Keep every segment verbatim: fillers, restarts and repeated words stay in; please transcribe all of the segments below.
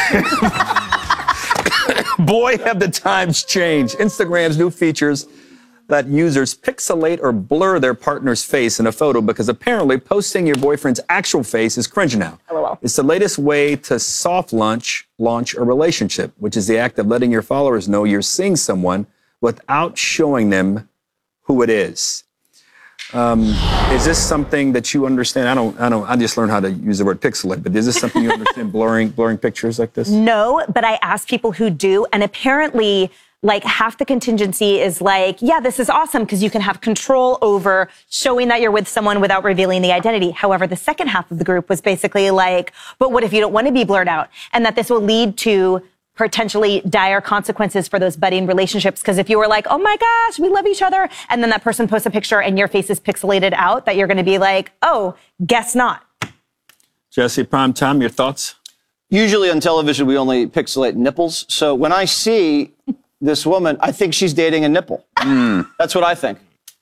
Boy, have the times changed. Instagram's new features that users pixelate or blur their partner's face in a photo because apparently posting your boyfriend's actual face is cringe now. LOL. It's the latest way to soft launch launch a relationship, which is the act of letting your followers know you're seeing someone without showing them who it is. Um, is this something that you understand? I don't, I don't, I just learned how to use the word pixelate, but is this something you understand, blurring, blurring pictures like this? No, but I asked people who do, and apparently, like, half the contingency is like, yeah, this is awesome because you can have control over showing that you're with someone without revealing the identity. However, the second half of the group was basically like, but what if you don't want to be blurred out? And that this will lead to potentially dire consequences for those budding relationships. Because if you were like, oh my gosh, we love each other, and then that person posts a picture and your face is pixelated out, that you're going to be like, oh, guess not. Jesse, prime time, your thoughts? Usually on television, we only pixelate nipples. So when I see this woman, I think she's dating a nipple. Mm. That's what I think.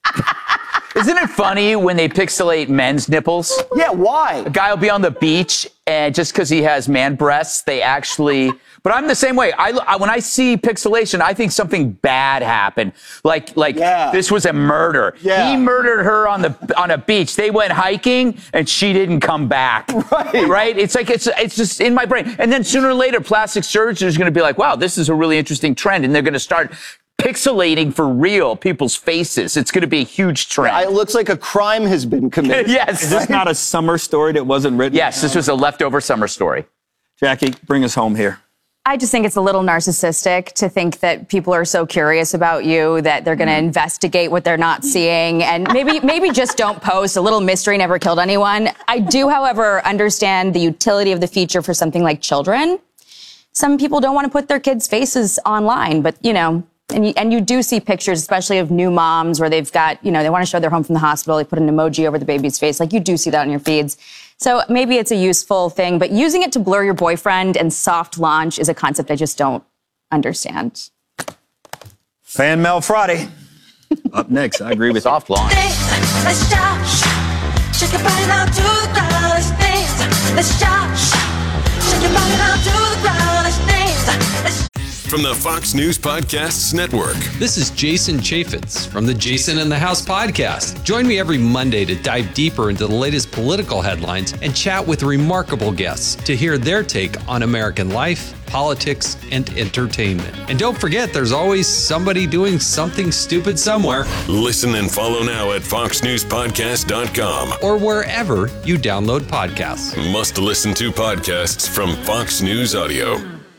Isn't it funny when they pixelate men's nipples? Yeah, why? A guy will be on the beach, and just because he has man breasts, they actually... But I'm the same way. I, I when I see pixelation, I think something bad happened. Like, like yeah. this was a murder. Yeah. He murdered her on the on a beach. They went hiking, and she didn't come back. Right. Right? It's like, it's it's just in my brain. And then sooner or later, plastic surgeons are going to be like, wow, this is a really interesting trend. And they're going to start pixelating for real people's faces. It's going to be a huge trend. Yeah, it looks like a crime has been committed. Yes. Is this not a summer story that wasn't written? Yes, this was a leftover summer story. Jackie, bring us home here. I just think it's a little narcissistic to think that people are so curious about you that they're going to investigate what they're not seeing, and maybe maybe just don't post. A little mystery never killed anyone. I do, however, understand the utility of the feature for something like children. Some people don't want to put their kids' faces online, but, you know, and you, and you do see pictures, especially of new moms where they've got, you know, they want to show they're home from the hospital. They put an emoji over the baby's face. Like, you do see that on your feeds. So maybe it's a useful thing, but using it to blur your boyfriend and soft launch is a concept I just don't understand. Fan Mail Friday. Up next, I agree with soft launch. Let's shout, shake your body down to the ground. Let's dance. Let's shout, shake your body down to the ground. Let's dance. Let's From the Fox News Podcasts Network. This is Jason Chaffetz from the Jason in the House podcast. Join me every Monday to dive deeper into the latest political headlines and chat with remarkable guests to hear their take on American life, politics, and entertainment. And don't forget, there's always somebody doing something stupid somewhere. Listen and follow now at fox news podcast dot com or wherever you download podcasts. Must listen to podcasts from Fox News Audio.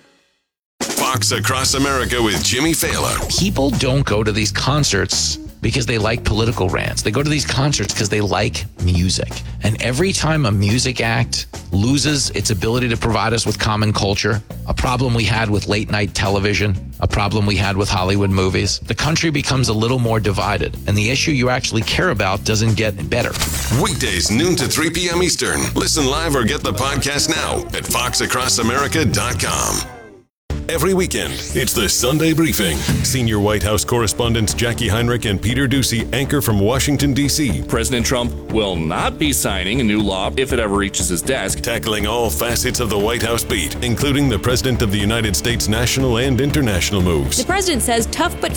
Fox Across America with Jimmy Fallon. People don't go to these concerts because they like political rants. They go to these concerts because they like music. And every time a music act loses its ability to provide us with common culture, a problem we had with late night television, a problem we had with Hollywood movies, the country becomes a little more divided, and the issue you actually care about doesn't get better. Weekdays, noon to three p.m. Eastern. Listen live or get the podcast now at fox across america dot com. Every weekend, it's the Sunday Briefing. Senior White House correspondents Jackie Heinrich and Peter Doocy anchor from Washington, D C President Trump will not be signing a new law if it ever reaches his desk. Tackling all facets of the White House beat, including the President of the United States' national and international moves. The president says tough but